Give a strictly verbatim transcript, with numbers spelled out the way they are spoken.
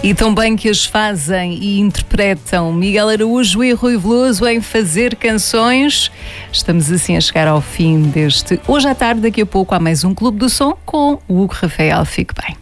E tão bem que as fazem e interpretam Miguel Araújo e Rui Veloso em fazer canções. Estamos assim a chegar ao fim deste Hoje à Tarde. Daqui a pouco há mais um Clube do Som com o Hugo Rafael. Fique bem.